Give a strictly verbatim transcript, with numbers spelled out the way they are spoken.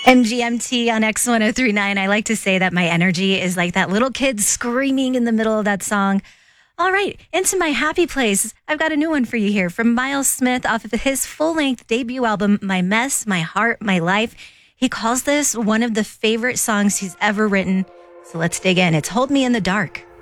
M G M T on X one oh three point nine. I like to say that my energy is like that little kid screaming in the middle of that song. All right, into my happy place. I've got a new one for you here from Miles Smith off of his full-length debut album, My Mess, My Heart, My Life. He calls this one of the favorite songs he's ever written. So let's dig in. It's Hold Me in the Dark.